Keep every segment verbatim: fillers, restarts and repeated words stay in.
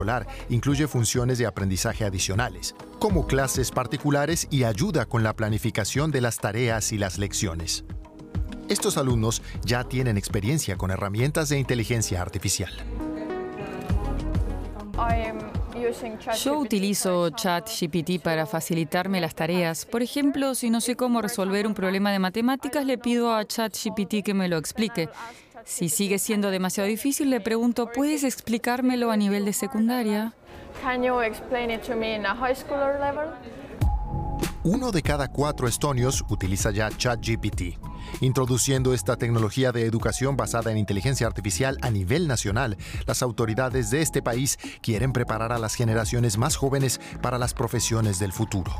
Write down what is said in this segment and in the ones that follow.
escolar incluye funciones de aprendizaje adicionales, como clases particulares y ayuda con la planificación de las tareas y las lecciones. Estos alumnos ya tienen experiencia con herramientas de inteligencia artificial. Yo utilizo ChatGPT para facilitarme las tareas. Por ejemplo, si no sé cómo resolver un problema de matemáticas, le pido a ChatGPT que me lo explique. Si sigue siendo demasiado difícil, le pregunto, ¿puedes explicármelo a nivel de secundaria? Uno de cada cuatro estonios utiliza ya ChatGPT. Introduciendo esta tecnología de educación basada en inteligencia artificial a nivel nacional, las autoridades de este país quieren preparar a las generaciones más jóvenes para las profesiones del futuro.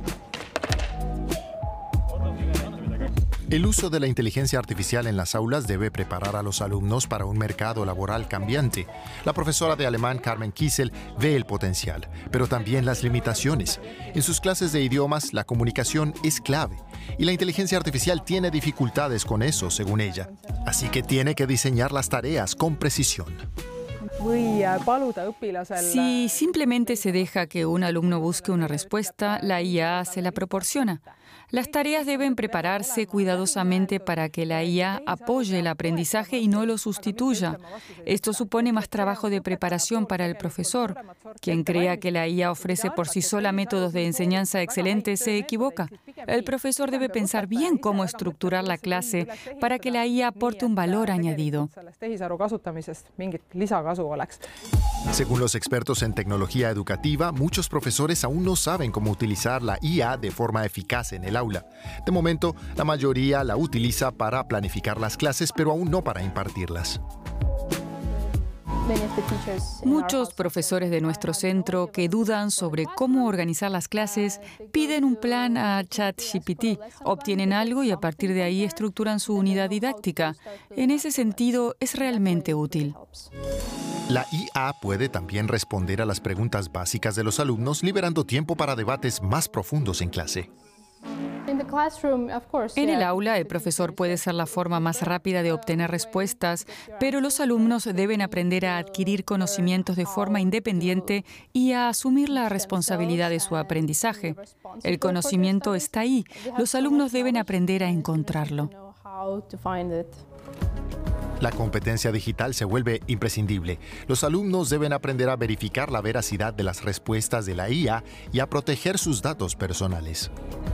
El uso de la inteligencia artificial en las aulas debe preparar a los alumnos para un mercado laboral cambiante. La profesora de alemán Carmen Kiesel ve el potencial, pero también las limitaciones. En sus clases de idiomas, la comunicación es clave, y la inteligencia artificial tiene dificultades con eso, según ella. Así que tiene que diseñar las tareas con precisión. Si simplemente se deja que un alumno busque una respuesta, la I A se la proporciona. Las tareas deben prepararse cuidadosamente para que la I A apoye el aprendizaje y no lo sustituya. Esto supone más trabajo de preparación para el profesor. Quien crea que la I A ofrece por sí sola métodos de enseñanza excelentes se equivoca. El profesor debe pensar bien cómo estructurar la clase para que la I A aporte un valor añadido. Según los expertos en tecnología educativa, muchos profesores aún no saben cómo utilizar la I A de forma eficaz en el aula. De momento, la mayoría la utiliza para planificar las clases, pero aún no para impartirlas. Muchos profesores de nuestro centro que dudan sobre cómo organizar las clases piden un plan a ChatGPT, obtienen algo y a partir de ahí estructuran su unidad didáctica. En ese sentido, es realmente útil. La I A puede también responder a las preguntas básicas de los alumnos, liberando tiempo para debates más profundos en clase. En el aula, el profesor puede ser la forma más rápida de obtener respuestas, pero los alumnos deben aprender a adquirir conocimientos de forma independiente y a asumir la responsabilidad de su aprendizaje. El conocimiento está ahí. Los alumnos deben aprender a encontrarlo. La competencia digital se vuelve imprescindible. Los alumnos deben aprender a verificar la veracidad de las respuestas de la I A y a proteger sus datos personales.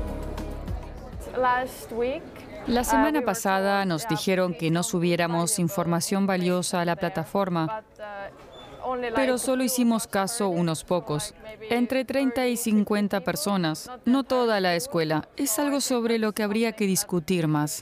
La semana pasada nos dijeron que no subiéramos información valiosa a la plataforma, pero solo hicimos caso unos pocos, entre treinta y cincuenta personas, no toda la escuela. Es algo sobre lo que habría que discutir más.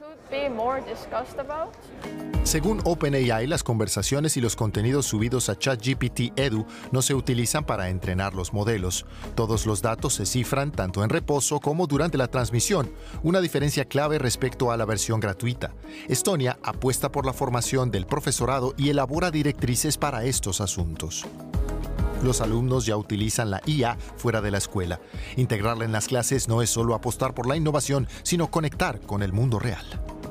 Según OpenAI, las conversaciones y los contenidos subidos a ChatGPT Edu no se utilizan para entrenar los modelos. Todos los datos se cifran tanto en reposo como durante la transmisión, una diferencia clave respecto a la versión gratuita. Estonia apuesta por la formación del profesorado y elabora directrices para estos asuntos. Los alumnos ya utilizan la I A fuera de la escuela. Integrarla en las clases no es solo apostar por la innovación, sino conectar con el mundo real.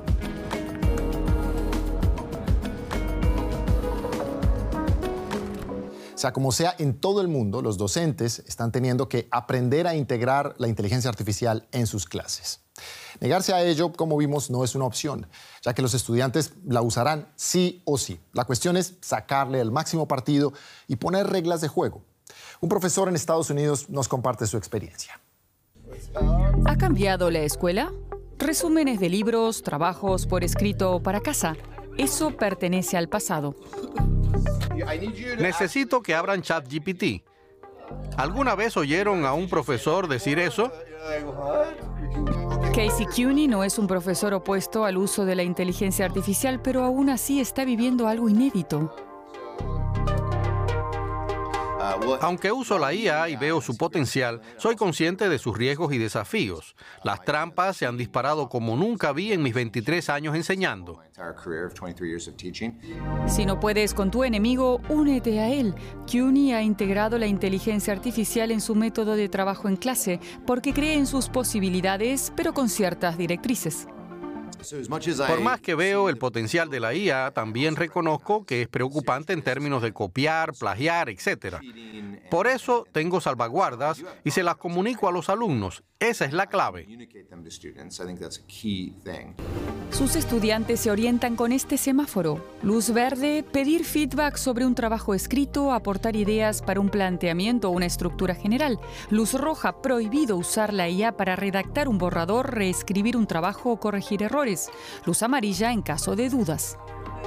Sea como sea, en todo el mundo, los docentes están teniendo que aprender a integrar la inteligencia artificial en sus clases. Negarse a ello, como vimos, no es una opción, ya que los estudiantes la usarán sí o sí. La cuestión es sacarle el máximo partido y poner reglas de juego. Un profesor en Estados Unidos nos comparte su experiencia. ¿Ha cambiado la escuela? Resúmenes de libros, trabajos por escrito para casa. Eso pertenece al pasado. Necesito que abran ChatGPT. ¿Alguna vez oyeron a un profesor decir eso? Casey Cuny no es un profesor opuesto al uso de la inteligencia artificial, pero aún así está viviendo algo inédito. Aunque uso la I A y veo su potencial, soy consciente de sus riesgos y desafíos. Las trampas se han disparado como nunca vi en mis veintitrés años enseñando. Si no puedes con tu enemigo, únete a él. Cuny ha integrado la inteligencia artificial en su método de trabajo en clase porque cree en sus posibilidades, pero con ciertas directrices. Por más que veo el potencial de la I A, también reconozco que es preocupante en términos de copiar, plagiar, etcétera. Por eso tengo salvaguardas y se las comunico a los alumnos. Esa es la clave. Sus estudiantes se orientan con este semáforo. Luz verde, pedir feedback sobre un trabajo escrito, aportar ideas para un planteamiento o una estructura general. Luz roja, prohibido usar la I A para redactar un borrador, reescribir un trabajo o corregir errores. Luz amarilla en caso de dudas.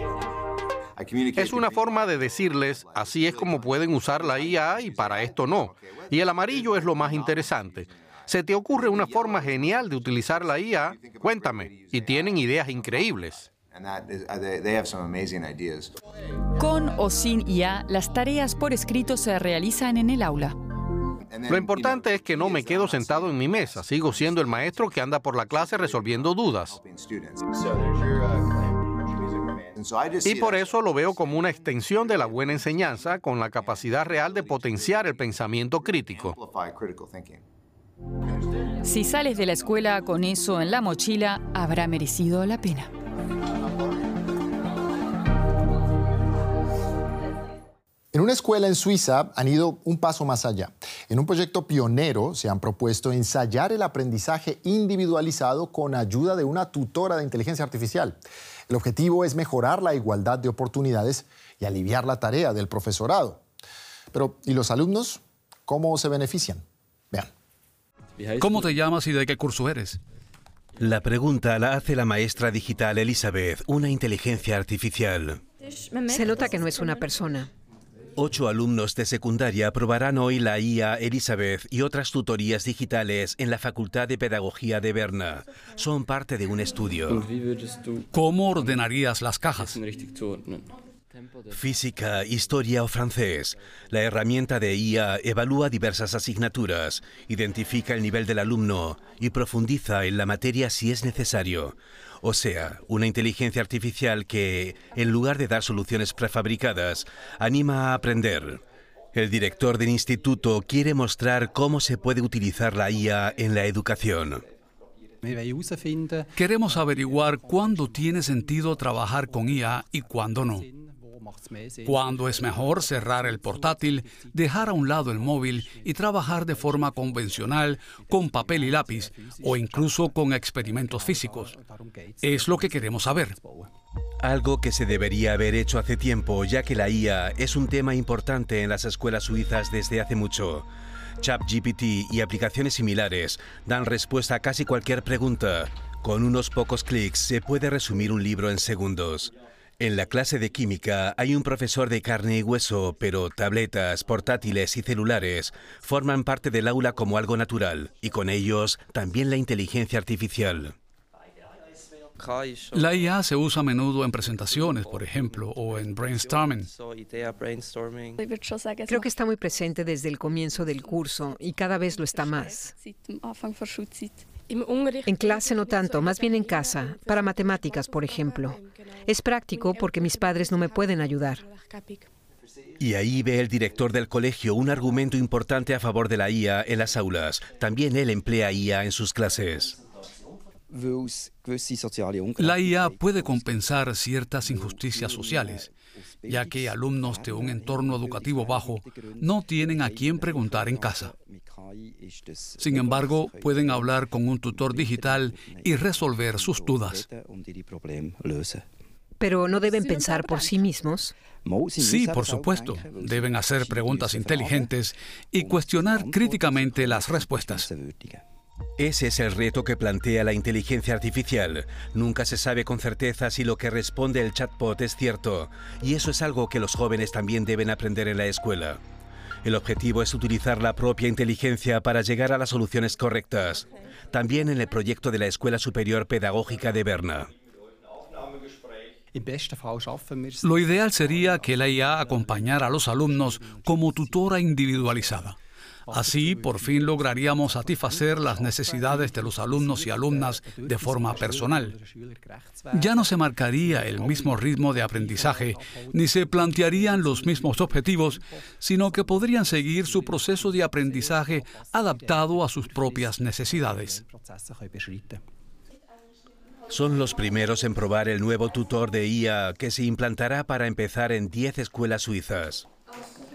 Es una forma de decirles, así es como pueden usar la I A y para esto no. Y el amarillo es lo más interesante. ¿Se te ocurre una forma genial de utilizar la I A? Cuéntame. Y tienen ideas increíbles. Con o sin I A, las tareas por escrito se realizan en el aula. Lo importante es que no me quedo sentado en mi mesa. Sigo siendo el maestro que anda por la clase resolviendo dudas. Y por eso lo veo como una extensión de la buena enseñanza con la capacidad real de potenciar el pensamiento crítico. Si sales de la escuela con eso en la mochila, habrá merecido la pena. En una escuela en Suiza han ido un paso más allá. En un proyecto pionero se han propuesto ensayar el aprendizaje individualizado con ayuda de una tutora de inteligencia artificial. El objetivo es mejorar la igualdad de oportunidades y aliviar la tarea del profesorado. Pero, ¿y los alumnos? ¿Cómo se benefician? Vean. ¿Cómo te llamas y de qué curso eres? La pregunta la hace la maestra digital Elizabeth, una inteligencia artificial. Se nota que no es una persona. Ocho alumnos de secundaria probarán hoy la I A Elizabeth y otras tutorías digitales en la Facultad de Pedagogía de Berna. Son parte de un estudio. ¿Cómo ordenarías las cajas? Física, historia o francés. La herramienta de I A evalúa diversas asignaturas, identifica el nivel del alumno y profundiza en la materia si es necesario. O sea, una inteligencia artificial que, en lugar de dar soluciones prefabricadas, anima a aprender. El director del instituto quiere mostrar cómo se puede utilizar la I A en la educación. Queremos averiguar cuándo tiene sentido trabajar con I A y cuándo no. Cuándo es mejor cerrar el portátil, dejar a un lado el móvil y trabajar de forma convencional con papel y lápiz o incluso con experimentos físicos. Es lo que queremos saber. Algo que se debería haber hecho hace tiempo, ya que la I A es un tema importante en las escuelas suizas desde hace mucho. ChatGPT y aplicaciones similares dan respuesta a casi cualquier pregunta. Con unos pocos clics se puede resumir un libro en segundos. En la clase de química hay un profesor de carne y hueso, pero tabletas, portátiles y celulares forman parte del aula como algo natural, y con ellos también la inteligencia artificial. La I A se usa a menudo en presentaciones, por ejemplo, o en brainstorming. Creo que está muy presente desde el comienzo del curso y cada vez lo está más. En clase no tanto, más bien en casa, para matemáticas, por ejemplo. Es práctico porque mis padres no me pueden ayudar. Y ahí ve el director del colegio un argumento importante a favor de la I A en las aulas. También él emplea I A en sus clases. La I A puede compensar ciertas injusticias sociales, ya que alumnos de un entorno educativo bajo no tienen a quién preguntar en casa. Sin embargo, pueden hablar con un tutor digital y resolver sus dudas. Pero no deben pensar por sí mismos. Sí, por supuesto. Deben hacer preguntas inteligentes y cuestionar críticamente las respuestas. Ese es el reto que plantea la inteligencia artificial. Nunca se sabe con certeza si lo que responde el chatbot es cierto, y eso es algo que los jóvenes también deben aprender en la escuela. El objetivo es utilizar la propia inteligencia para llegar a las soluciones correctas, también en el proyecto de la Escuela Superior Pedagógica de Berna. Lo ideal sería que la I A acompañara a los alumnos como tutora individualizada. Así, por fin lograríamos satisfacer las necesidades de los alumnos y alumnas de forma personal. Ya no se marcaría el mismo ritmo de aprendizaje, ni se plantearían los mismos objetivos, sino que podrían seguir su proceso de aprendizaje adaptado a sus propias necesidades. Son los primeros en probar el nuevo tutor de I A que se implantará para empezar en diez escuelas suizas.